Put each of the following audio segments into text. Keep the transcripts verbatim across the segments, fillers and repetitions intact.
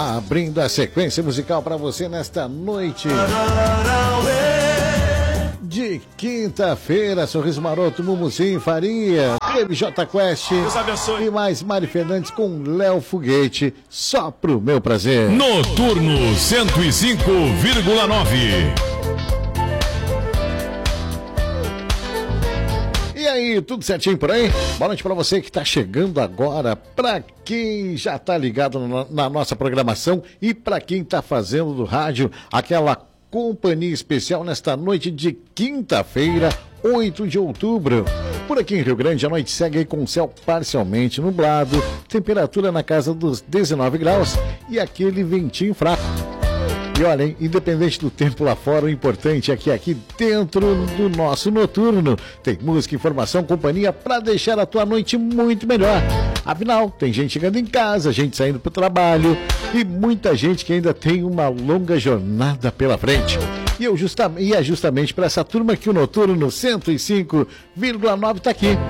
Abrindo a sequência musical para você nesta noite de quinta-feira. Sorriso Maroto, Mumuzinho, Faria, M J Quest e mais Mari Fernandes com Léo Foguete, só pro meu prazer. Noturno cento e cinco vírgula nove. E aí, tudo certinho por aí? Boa noite pra você que tá chegando agora, pra quem já tá ligado na, na nossa programação e pra quem tá fazendo do rádio aquela companhia especial nesta noite de quinta-feira, oito de outubro. Por aqui em Rio Grande, a noite segue aí com o céu parcialmente nublado, temperatura na casa dos dezenove graus e aquele ventinho fraco. E olha, hein, independente do tempo lá fora, o importante é que aqui dentro do nosso noturno tem música, informação, companhia para deixar a tua noite muito melhor. Afinal, tem gente chegando em casa, gente saindo para o trabalho e muita gente que ainda tem uma longa jornada pela frente. E, eu justa, e é justamente para essa turma que o Noturno cento e cinco vírgula nove está aqui.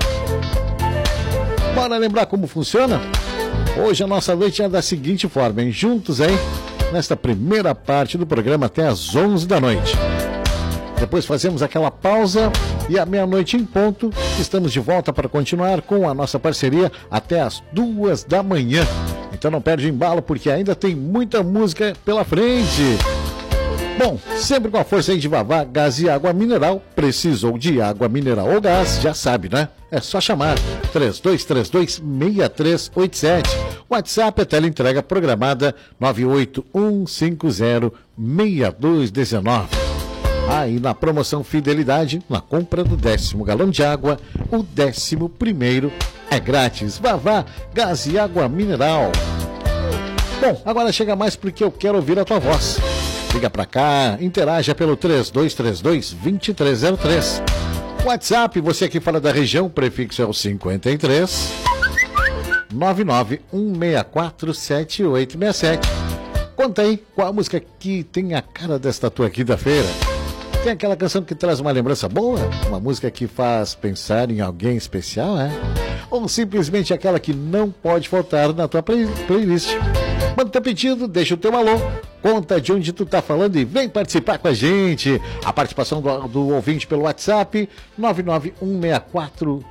Bora lembrar como funciona? Hoje a nossa noite é da seguinte forma, hein? Juntos, hein? Nesta primeira parte do programa até às onze da noite. Depois fazemos aquela pausa e à meia-noite em ponto estamos de volta para continuar com a nossa parceria até às duas da manhã. Então não perde embalo porque ainda tem muita música pela frente. Bom, sempre com a força aí de Vavá, gás e água mineral. Precisou de água mineral ou gás, já sabe, né? É só chamar três dois três dois, seis três oito sete. WhatsApp, a tela entrega programada nove oito um cinco zero seis dois um nove. Aí ah, na promoção Fidelidade, na compra do décimo galão de água, o décimo primeiro é grátis. Vavá, gás e água mineral. Bom, agora chega mais porque eu quero ouvir a tua voz. Liga pra cá, interaja pelo três dois três dois, dois três zero três. WhatsApp, você que fala da região, o prefixo é o cinquenta e três, nove nove um seis quatro sete oito seis sete. Conta aí qual a música que tem a cara desta tua quinta-feira. Tem aquela canção que traz uma lembrança boa? Uma música que faz pensar em alguém especial, é? Ou simplesmente aquela que não pode faltar na tua play- playlist? Manda teu pedido, deixa o teu alô, conta de onde tu tá falando e vem participar com a gente. A participação do, do ouvinte pelo WhatsApp nove nove um seis quatro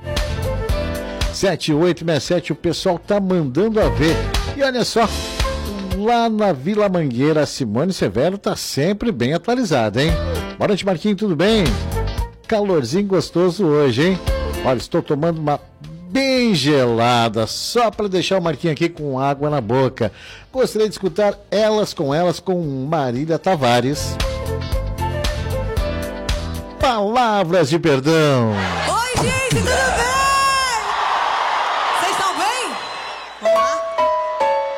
sete oito seis sete. O pessoal tá mandando a ver. E olha só, lá na Vila Mangueira, a Simone Severo tá sempre bem atualizada, hein? Boa noite, Marquinhos, tudo bem? Calorzinho gostoso hoje, hein? Olha, estou tomando uma bem gelada, só para deixar o Marquinhos aqui com água na boca. Gostaria de escutar Elas com Elas com Marília Tavares. Palavras de Perdão. Oi, gente, tudo bem?